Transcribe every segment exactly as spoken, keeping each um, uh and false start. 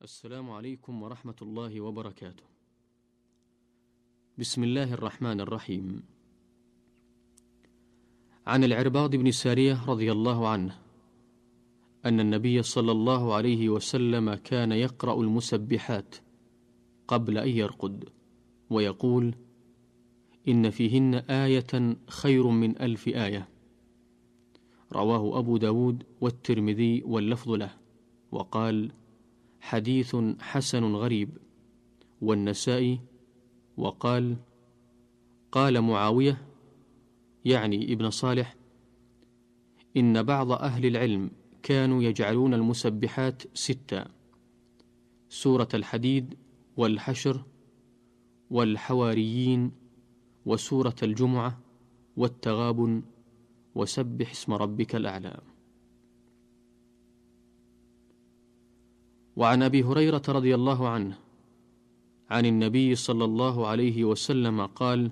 السلام عليكم ورحمة الله وبركاته. بسم الله الرحمن الرحيم. عن العرباض بن سارية رضي الله عنه أن النبي صلى الله عليه وسلم كان يقرأ المسبحات قبل أن يرقد ويقول: إن فيهن آية خير من ألف آية. رواه أبو داود والترمذي واللفظ له، وقال: حديث حسن غريب. والنسائي وقال: قال معاوية يعني ابن صالح: إن بعض أهل العلم كانوا يجعلون المسبحات ستة: سورة الحديد والحشر والحواريين وسورة الجمعة والتغابن وسبح اسم ربك الأعلى. وعن أبي هريرة رضي الله عنه عن النبي صلى الله عليه وسلم قال: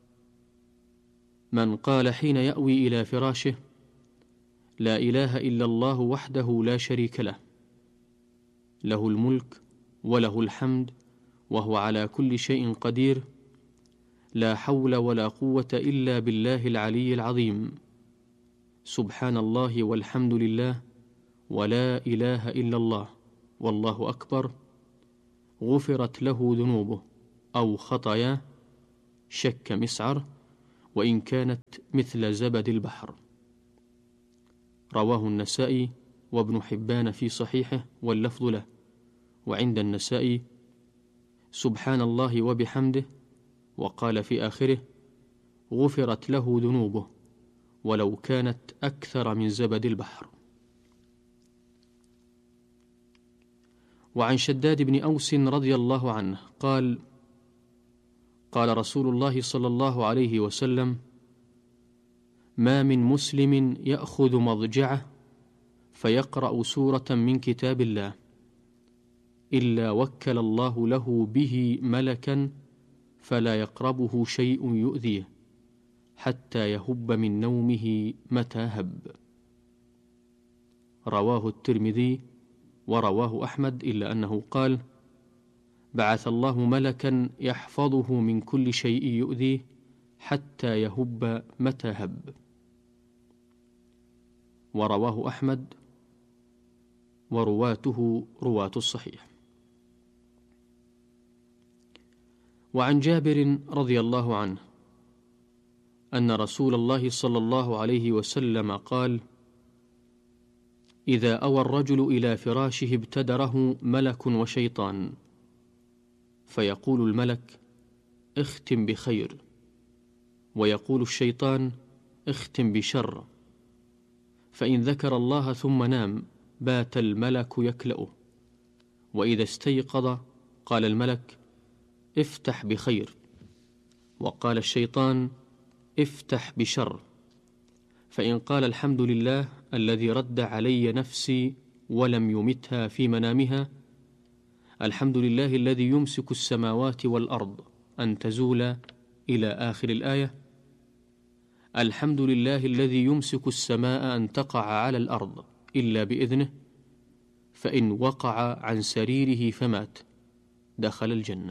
من قال حين يأوي إلى فراشه: لا إله إلا الله وحده لا شريك له، له الملك وله الحمد وهو على كل شيء قدير، لا حول ولا قوة إلا بالله العلي العظيم، سبحان الله والحمد لله ولا إله إلا الله والله أكبر، غفرت له ذنوبه أو خطاياه شك مسعر وإن كانت مثل زبد البحر. رواه النسائي وابن حبان في صحيحه واللفظ له. وعند النسائي: سبحان الله وبحمده، وقال في آخره: غفرت له ذنوبه ولو كانت أكثر من زبد البحر. وعن شداد بن أوس رضي الله عنه قال: قال رسول الله صلى الله عليه وسلم: ما من مسلم يأخذ مضجعه فيقرأ سورة من كتاب الله إلا وكل الله له به ملكا فلا يقربه شيء يؤذيه حتى يهب من نومه متى هب. رواه الترمذي ورواه أحمد، إلا أنه قال: بعث الله ملكا يحفظه من كل شيء يؤذيه حتى يهب متى هب. ورواه أحمد ورواته رواة الصحيح. وعن جابر رضي الله عنه أن رسول الله صلى الله عليه وسلم قال: إذا أوى الرجل إلى فراشه ابتدره ملك وشيطان، فيقول الملك: اختم بخير، ويقول الشيطان: اختم بشر، فإن ذكر الله ثم نام بات الملك يكلأه، وإذا استيقظ قال الملك: افتح بخير، وقال الشيطان: افتح بشر، فإن قال الحمد لله الذي رد علي نفسي ولم يمتها في منامها، الحمد لله الذي يمسك السماوات والأرض أن تزولا إلى آخر الآية، الحمد لله الذي يمسك السماء أن تقع على الأرض إلا بإذنه، فإن وقع عن سريره فمات دخل الجنة.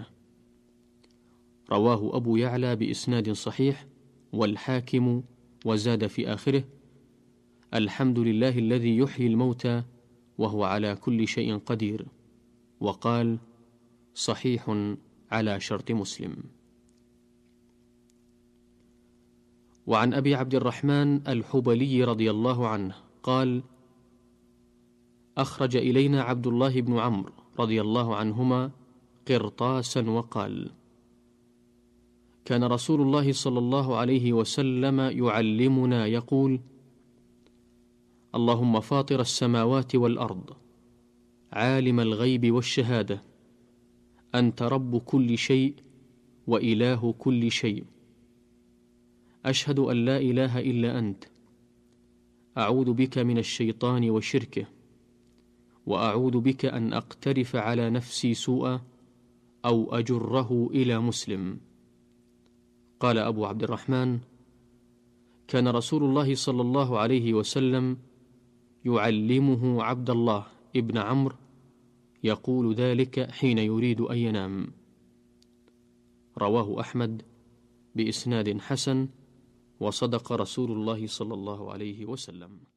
رواه أبو يعلى بإسناد صحيح والحاكم، وزاد في آخره: الحمد لله الذي يحيي الموتى وهو على كل شيء قدير، وقال: صحيح على شرط مسلم. وعن أبي عبد الرحمن الحبلي رضي الله عنه قال: أخرج إلينا عبد الله بن عمرو رضي الله عنهما قرطاسا وقال: كان رسول الله صلى الله عليه وسلم يعلمنا يقول: اللهم فاطر السماوات والأرض، عالم الغيب والشهادة، أنت رب كل شيء وإله كل شيء، أشهد أن لا إله إلا أنت، أعوذ بك من الشيطان وشركه، وأعوذ بك أن أقترف على نفسي سوءا أو أجره إلى مسلم. قال أبو عبد الرحمن: كان رسول الله صلى الله عليه وسلم يعلمه عبد الله ابن عمرو يقول ذلك حين يريد أن ينام. رواه أحمد بإسناد حسن، وصدق رسول الله صلى الله عليه وسلم.